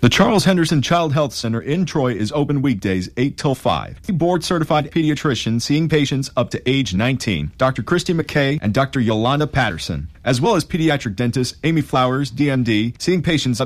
The Charles Henderson Child Health Center in Troy is open weekdays 8 till 5. Board-certified pediatrician seeing patients up to age 19, Dr. Christy McKay and Dr. Yolanda Patterson, as well as pediatric dentist Amy Flowers, DMD, seeing patients up